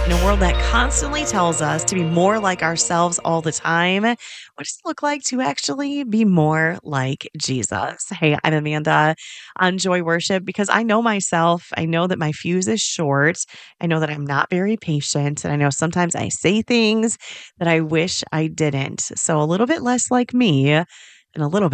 In a world that constantly tells us to be more like ourselves all the time, what does it look like to actually be more like Jesus? Hey, I'm Amanda on Joy Worship because I know myself. I know that my fuse is short. I know that I'm not very patient. And I know sometimes I say things that I wish I didn't. So a little bit less like me and a little